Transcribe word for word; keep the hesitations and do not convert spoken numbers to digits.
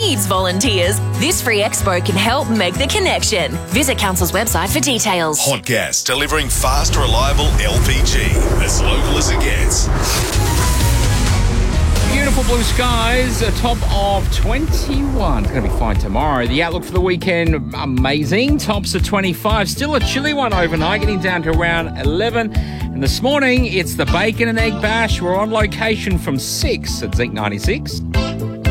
needs volunteers. This free expo can help make the connection. Visit Council's website for details. Hot Gas, delivering fast, reliable L P G. As local as it gets. Beautiful blue skies, a top of twenty-one. It's going to be fine tomorrow. The outlook for the weekend, amazing. Tops of twenty-five. Still a chilly one overnight, getting down to around eleven. And this morning, it's the bacon and egg bash. We're on location from six at Zinc ninety-six.